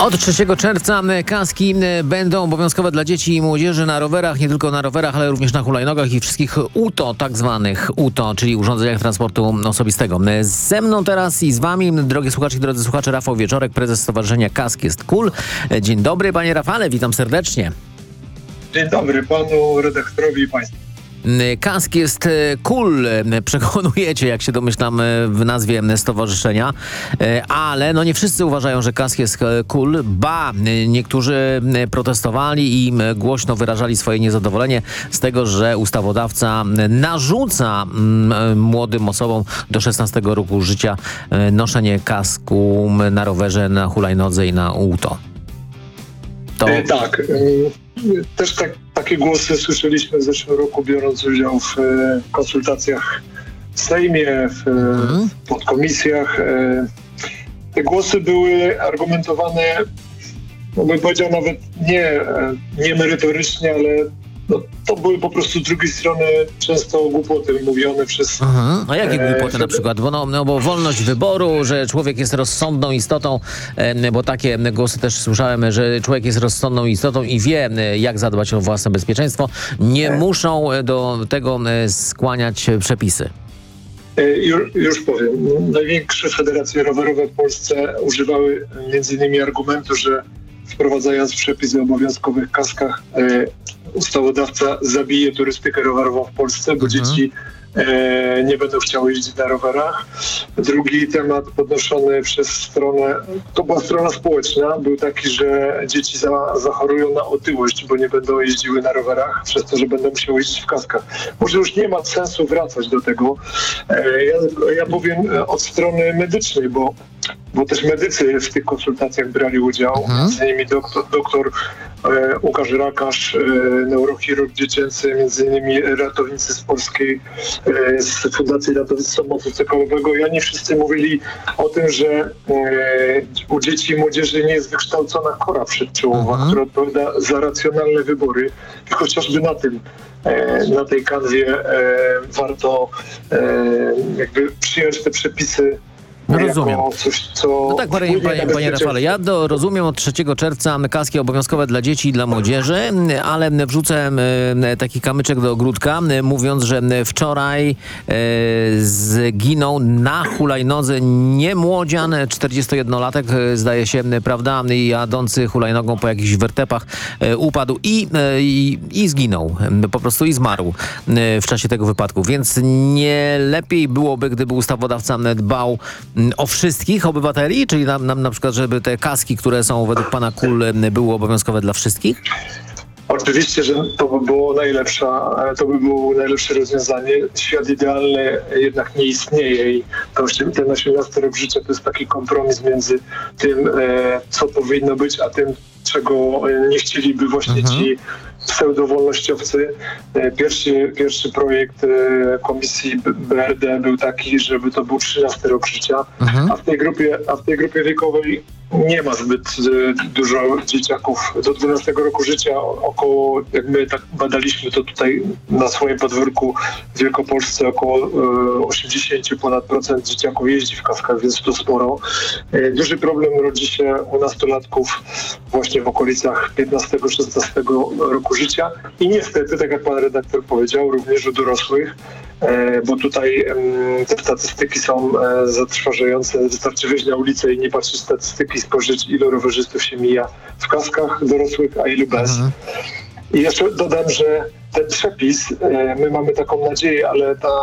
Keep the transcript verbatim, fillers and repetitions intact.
Od trzeciego czerwca kaski będą obowiązkowe dla dzieci i młodzieży na rowerach, nie tylko na rowerach, ale również na hulajnogach i wszystkich U T O, tak zwanych U T O, czyli urządzeniach transportu osobistego. Ze mną teraz i z wami, drogie słuchaczki, drodzy słuchacze, Rafał Wieczorek, prezes Stowarzyszenia Kask jest Cool. Dzień dobry, panie Rafale, witam serdecznie. Dzień dobry panu redaktorowi i państwu. Kask jest cool, przekonujecie, jak się domyślam, w nazwie stowarzyszenia, ale no nie wszyscy uważają, że kask jest cool, ba, niektórzy protestowali i głośno wyrażali swoje niezadowolenie z tego, że ustawodawca narzuca młodym osobom do szesnastego roku życia noszenie kasku na rowerze, na hulajnodze i na U T O. To... E, tak. E, też tak, takie głosy słyszeliśmy w zeszłym roku, biorąc udział w e, konsultacjach w Sejmie, w mhm. podkomisjach. E, te głosy były argumentowane, no bym powiedział, nawet nie, e, nie merytorycznie, ale no, to były po prostu z drugiej strony często głupoty mówione przez... Mhm. A jakie głupoty e, na przykład? Bo, no, no, bo wolność wyboru, że człowiek jest rozsądną istotą, e, bo takie głosy też słyszałem, że człowiek jest rozsądną istotą i wie, jak zadbać o własne bezpieczeństwo. Nie e. muszą do tego skłaniać przepisy. Już, już powiem. Największe federacje rowerowe w Polsce używały między innymi argumentu, że wprowadzając przepisy o obowiązkowych kaskach, e, ustawodawca zabije turystykę rowerową w Polsce, bo mhm. dzieci e, nie będą chciały jeździć na rowerach. Drugi temat podnoszony przez stronę, to była strona społeczna, był taki, że dzieci za, zachorują na otyłość, bo nie będą jeździły na rowerach, przez to, że będą musiały jeździć w kaskach. Może już nie ma sensu wracać do tego. E, ja, ja powiem od strony medycznej, bo bo też medycy w tych konsultacjach brali udział, mhm. między innymi doktor, doktor e, Łukasz Rakasz, e, neurochirurg dziecięcy, między innymi ratownicy z Polskiej, e, z Fundacji Ratownictwa Motocyklowego i oni wszyscy mówili o tym, że e, u dzieci i młodzieży nie jest wykształcona kora przedczołowa, mhm. która odpowiada za racjonalne wybory i chociażby na tym e, na tej kanwie e, warto e, jakby przyjąć te przepisy. No rozumiem. Coś, co no tak, panie, panie, panie Rafale, ja do, rozumiem od trzeciego czerwca kaski obowiązkowe dla dzieci i dla młodzieży, ale wrzucę taki kamyczek do ogródka, mówiąc, że wczoraj e, zginął na hulajnodze niemłodzian, czterdziestojednolatek, zdaje się, prawda, jadący hulajnogą po jakichś wertepach, e, upadł i, e, i, i zginął, po prostu i zmarł e, w czasie tego wypadku, więc nie lepiej byłoby, gdyby ustawodawca dbał o wszystkich obywateli, czyli na, na, na przykład, żeby te kaski, które są według pana Cool, były obowiązkowe dla wszystkich? Oczywiście, że to by było najlepsza, to by było najlepsze rozwiązanie. Świat idealny jednak nie istnieje i to, ten osiemnasty rok życia to jest taki kompromis między tym, co powinno być, a tym, czego nie chcieliby właśnie mhm. ci pseudowolnościowcy. Pierwszy, pierwszy projekt komisji B R D był taki, żeby to był trzynasty rok życia, mhm. a w tej grupie, a w tej grupie wiekowej nie ma zbyt dużo dzieciaków do dwunastego roku życia. Około, jak my tak badaliśmy to tutaj na swoim podwórku w Wielkopolsce, około osiemdziesiąt ponad procent dzieciaków jeździ w kaskach, więc to sporo. Duży problem rodzi się u nastolatków właśnie w okolicach piętnastego szesnastego roku życia i niestety, tak jak pan redaktor powiedział, również u dorosłych, bo tutaj te statystyki są zatrważające. Wystarczy wyjść na ulicę i nie patrzeć statystyki, spojrzeć, ilu rowerzystów się mija w kaskach dorosłych, a ilu bez. Mhm. I jeszcze dodam, że ten przepis, my mamy taką nadzieję, ale ta